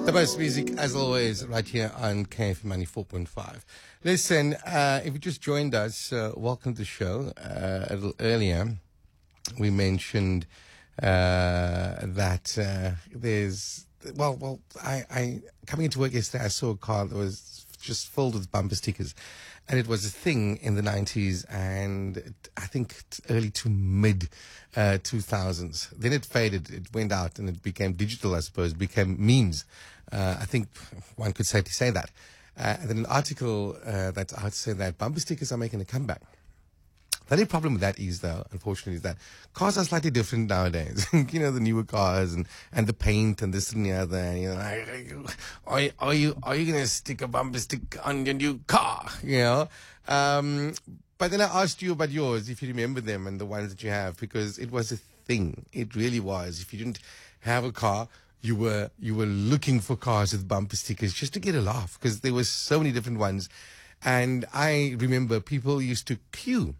The best music, as always, right here on KFM 94.5. Listen, if you just joined us, welcome to the show. A little earlier, we mentioned that there's... I coming into work yesterday, I saw a car that was just filled with bumper stickers. And it was a thing in the 90s and I think early to mid 2000s. Then it faded, it went out and it became digital, I suppose, became memes. I think one could safely say that. And then an article that's out said that bumper stickers are making a comeback. The only problem with that is, though, unfortunately, is that cars are slightly different nowadays. You know, the newer cars and the paint and this and the other. And, you know, are you going to stick a bumper stick on your new car? You know? But then I asked you about yours, if you remember them and the ones that you have, because it was a thing. It really was. If you didn't have a car, you were looking for cars with bumper stickers just to get a laugh, because there were so many different ones. And I remember people used to queue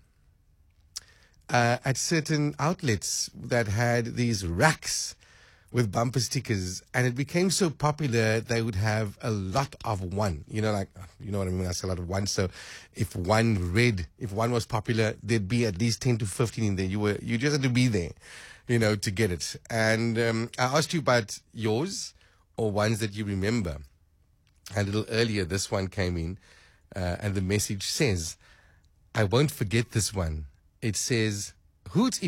at certain outlets that had these racks with bumper stickers, and it became so popular they would have a lot of one. You know, like, you know what I mean? That's a lot of one. So if one was popular, there'd be at least 10 to 15 in there. You just had to be there, you know, to get it. And I asked you about yours or ones that you remember. A little earlier, this one came in, and the message says, "I won't forget this one." It says, "Hoot if